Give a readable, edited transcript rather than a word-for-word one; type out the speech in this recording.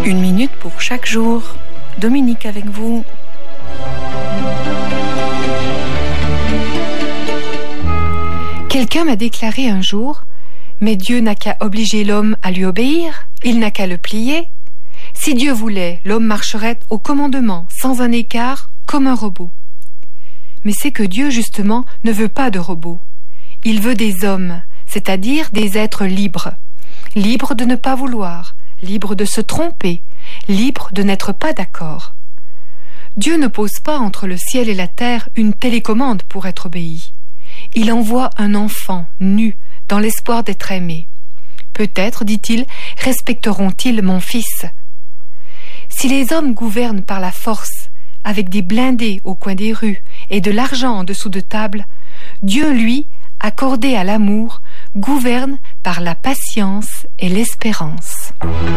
Une minute pour chaque jour. Dominique avec vous. Quelqu'un m'a déclaré un jour: mais Dieu n'a qu'à obliger l'homme à lui obéir, il n'a qu'à le plier. Si Dieu voulait, l'homme marcherait au commandement, sans un écart, comme un robot. Mais c'est que Dieu, justement, ne veut pas de robots. Il veut des hommes, c'est-à-dire des êtres libres. Libres de ne pas vouloir, libres de se tromper, libres de n'être pas d'accord. Dieu ne pose pas entre le ciel et la terre une télécommande pour être obéi. Il envoie un enfant nu dans l'espoir d'être aimé. Peut-être, dit-il, respecteront-ils mon fils. Si les hommes gouvernent par la force, avec des blindés au coin des rues et de l'argent en dessous de table, Dieu, lui, accordé à l'amour, gouverne par la patience et l'espérance.